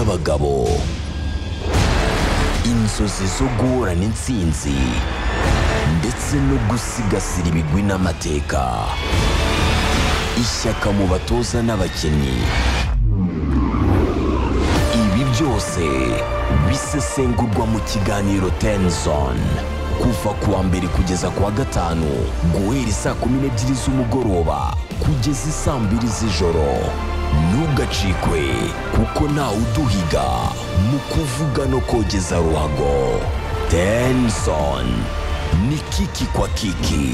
y'abagabo, inzozi zo guhorana intsinzi ndetse no gusigasira ibigwi n'amateka, ishyaka mu batoza n'abakinnyi. Ibi byose bisesengurwa mu kiganiro Ten Zone kuva kuwa mbere kugeza kuwa gatanu guhera saa 12 z'umugoroba kugeza saa 2 z'ijoro. Ntugacikwe kuko ntawe uduhiga mu kuvuga no kogeza ruhago. Ten Zone ni kiki kwa kiki.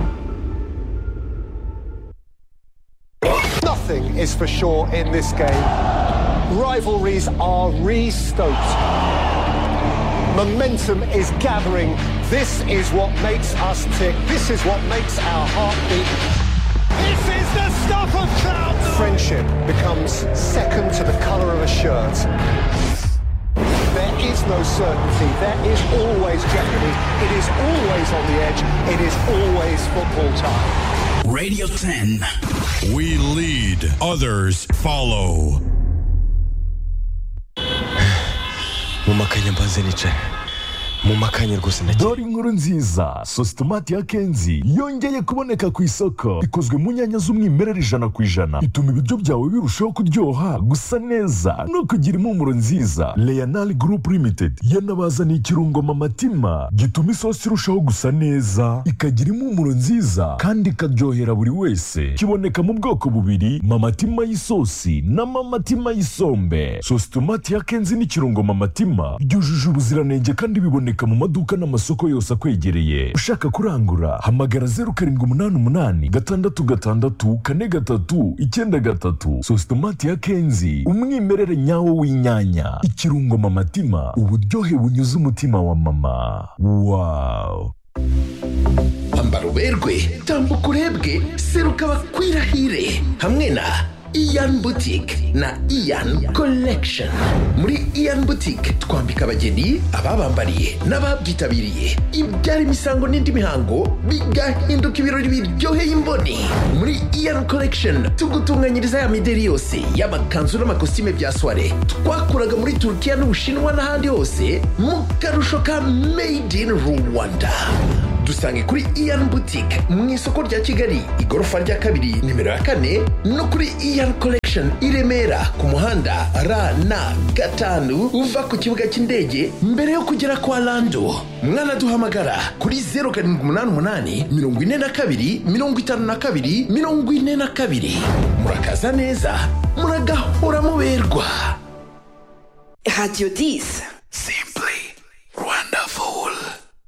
Nothing is for sure in this game. Rivalries are re-stoked. Momentum is gathering. This is what makes us tick. This is what makes our heart beat. This is the stuff of cloud. Friendship becomes second to the colour of a shirt. There is no certainty. There is always jeopardy. It is always on the edge. It is always football time. Radio 10. We lead, others follow. Mumakanya mbanze nicaye. Mumakanya rwose ndakira. Dore inkuru nziza, Sositomati ya Kenzi yongeye kuboneka ku isoko. Ikozwe mu nyanya z'umwimerere 100%. Ituma ibiryo byawe birushaho kuryoha, gusa neza no kugira impumuro nziza. Leonal Group Limited yanabazaniye ikirungo Mamatima gituma isosi irushaho gusa neza, ikagira impumuro nziza kandi ikaryohera buri wese. Kiboneka mu bwoko bubiri, Mamatima y'isosi na Mamatima y'isombe. Sositomati ya Kenzi n'ikirungo Mamatima byujuje ubuziranenge kandi biboneka mu maduka n'amasoko yose akwegereye. Ushaka kurangura hamagara 0788 666 43 Sositomati ya Kenzi, umwimerere nyawo w'inyanya. Ikirungo Mamatima, uburyohe bunyuze umutima wa mama. Wow. Ambara uberwe, tambuka urebwe, seruka bakwirahire hamwe na Ian Boutique na Ian Collection. Muri Ian Boutique twambika abageni, ababambariye n'ababyitabiriye ibyara imisango n'indi mihango bigahinduka ibirori biryoheye imboni. Muri Ian Collection tugutunganyiriza ya mideri yose y'amakanzu n'amakositime bya soirée twakuraga muri Turkiya n'Ubushinwa n'ahandi hose mu karusho ka Made in Rwanda. Dusange kuri Ian Boutique mu isoko rya Kigali igorofa rya 2 nimero ya 4 no kuri Ian Collection i Remera ku muhanda RN5 uva ku kibuga cy'indege mbere yo kugera kwa Lando. Mwana duhamagara kuri 0788 42 52 42. Murakaza neza, muragahora muberwa. Radio 10.